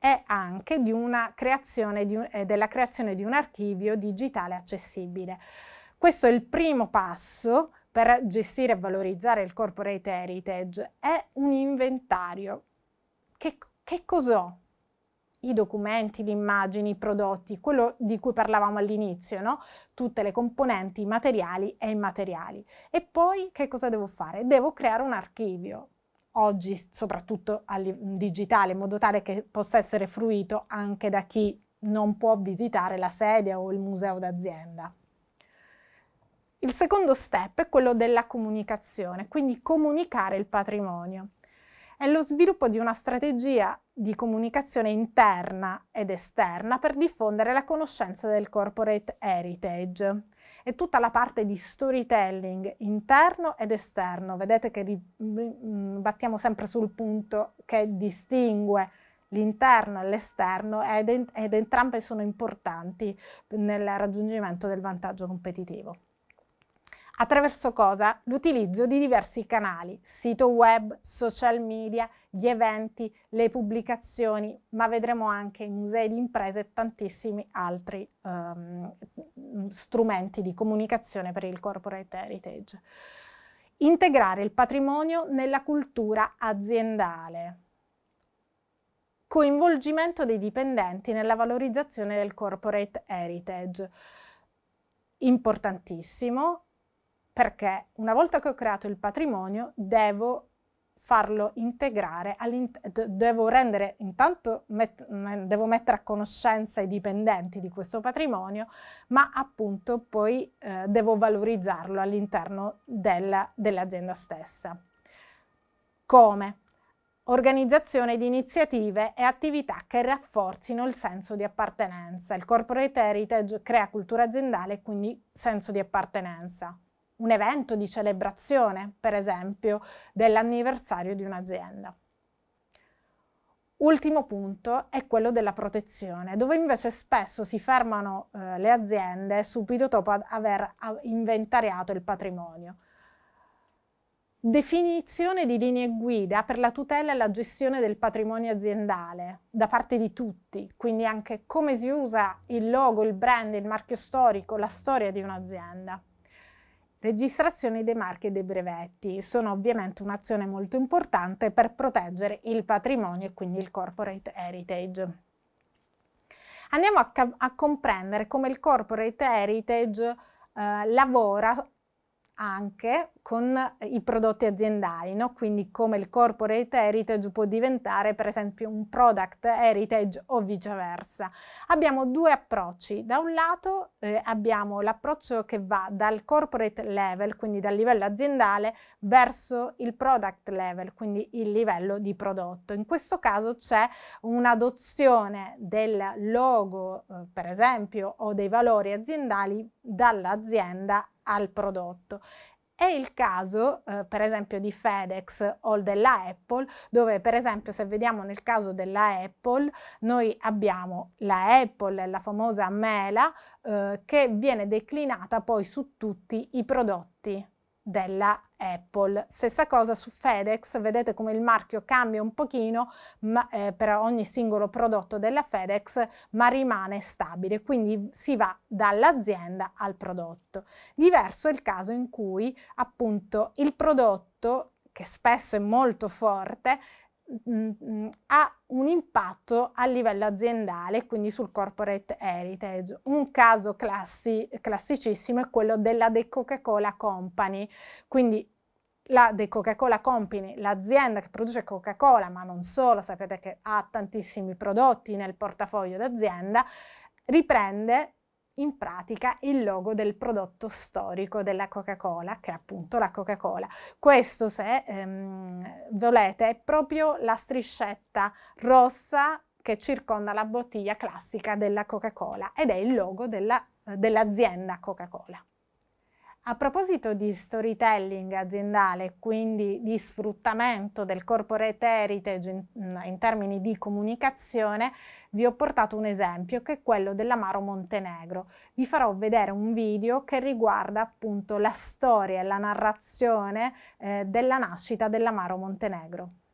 e anche di una creazione della creazione di un archivio digitale accessibile. Questo è il primo passo per gestire e valorizzare il corporate heritage, è un inventario. Che cos'ho? I documenti, le immagini, i prodotti, quello di cui parlavamo all'inizio, no? Tutte le componenti materiali e immateriali. E poi che cosa devo fare? Devo creare un archivio, oggi soprattutto digitale, in modo tale che possa essere fruito anche da chi non può visitare la sede o il museo d'azienda. Il secondo step è quello della comunicazione, quindi comunicare il patrimonio. È lo sviluppo di una strategia di comunicazione interna ed esterna per diffondere la conoscenza del corporate heritage. È tutta la parte di storytelling interno ed esterno. Vedete che battiamo sempre sul punto che distingue l'interno e l'esterno ed entrambe sono importanti nel raggiungimento del vantaggio competitivo. Attraverso cosa? L'utilizzo di diversi canali, sito web, social media, gli eventi, le pubblicazioni, ma vedremo anche i musei di imprese e tantissimi altri strumenti di comunicazione per il corporate heritage. Integrare il patrimonio nella cultura aziendale. Coinvolgimento dei dipendenti nella valorizzazione del corporate heritage. Importantissimo, perché una volta che ho creato il patrimonio devo farlo integrare, devo rendere intanto, devo mettere a conoscenza i dipendenti di questo patrimonio, ma appunto poi devo valorizzarlo all'interno dell'azienda stessa. Come? Organizzazione di iniziative e attività che rafforzino il senso di appartenenza. Il corporate heritage crea cultura aziendale e quindi senso di appartenenza. Un evento di celebrazione, per esempio, dell'anniversario di un'azienda. Ultimo punto è quello della protezione, dove invece spesso si fermano le aziende subito dopo aver inventariato il patrimonio. Definizione di linee guida per la tutela e la gestione del patrimonio aziendale da parte di tutti, quindi anche come si usa il logo, il brand, il marchio storico, la storia di un'azienda. Registrazione dei marchi e dei brevetti sono ovviamente un'azione molto importante per proteggere il patrimonio e quindi il corporate heritage. Andiamo a comprendere come il corporate heritage lavora anche con i prodotti aziendali, no? Quindi come il corporate heritage può diventare per esempio un product heritage o viceversa. Abbiamo due approcci. Da un lato abbiamo l'approccio che va dal corporate level, quindi dal livello aziendale, verso il product level, quindi il livello di prodotto. In questo caso c'è un'adozione del logo, per esempio, o dei valori aziendali dall'azienda al prodotto. È il caso per esempio di FedEx o della Apple, dove per esempio se vediamo nel caso della Apple noi abbiamo la Apple, la famosa mela che viene declinata poi su tutti i prodotti della Apple. Stessa cosa su FedEx, vedete come il marchio cambia un pochino per ogni singolo prodotto della FedEx, ma rimane stabile, quindi si va dall'azienda al prodotto. Diverso è il caso in cui appunto il prodotto, che spesso è molto forte, ha un impatto a livello aziendale, quindi sul corporate heritage. Un caso classicissimo è quello della The Coca-Cola Company, quindi la The Coca-Cola Company, l'azienda che produce Coca-Cola, ma non solo, sapete che ha tantissimi prodotti nel portafoglio d'azienda, riprende in pratica il logo del prodotto storico della Coca-Cola, che è appunto la Coca-Cola. Questo, se volete, è proprio la striscetta rossa che circonda la bottiglia classica della Coca-Cola ed è il logo dell'azienda Coca-Cola. A proposito di storytelling aziendale, quindi di sfruttamento del corporate heritage in termini di comunicazione, vi ho portato un esempio che è quello dell'Amaro Montenegro. Vi farò vedere un video che riguarda appunto la storia e la narrazione della nascita dell'Amaro Montenegro.